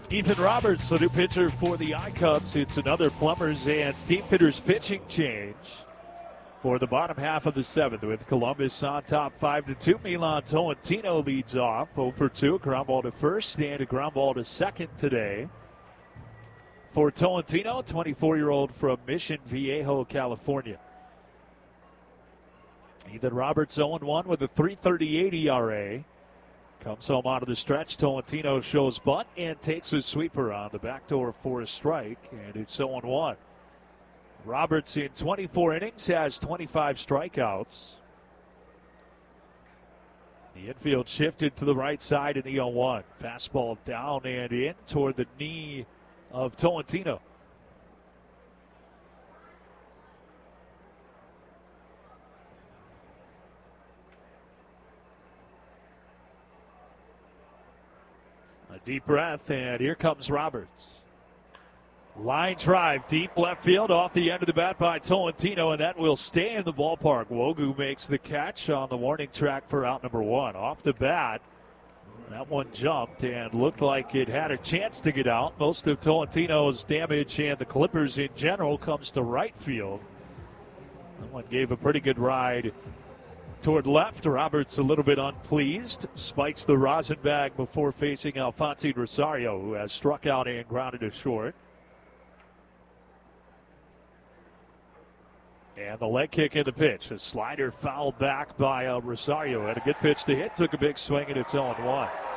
Ethan Roberts, the new pitcher for the I-Cubs. It's another Plumbers and Steamfitters pitching change for the bottom half of the seventh, with Columbus on top 5-2. Milan Tolentino leads off 0-2. A ground ball to first and a ground ball to second today for Tolentino, 24-year-old from Mission Viejo, California. Ethan Roberts 0-1 with a 3.38 ERA. Comes home out of the stretch. Tolentino shows bunt and takes a sweeper on the back door for a strike, and it's 0-1. Roberts in 24 innings has 25 strikeouts. The infield shifted to the right side in the 0-1. Fastball down and in toward the knee of Tolentino. A deep breath, and here comes Roberts. Line drive, deep left field, off the end of the bat by Tolentino, and that will stay in the ballpark. Wogu makes the catch on the warning track for out number one. Off the bat, that one jumped and looked like it had a chance to get out. Most of Tolentino's damage and the Clippers in general comes to right field. That one gave a pretty good ride toward left. Roberts a little bit unpleased. Spikes the rosin bag before facing Alphonsine Rosario, who has struck out and grounded to short. And the leg kick in the pitch. A slider fouled back by Rosario. Had a good pitch to hit. Took a big swing, and it's 0-1.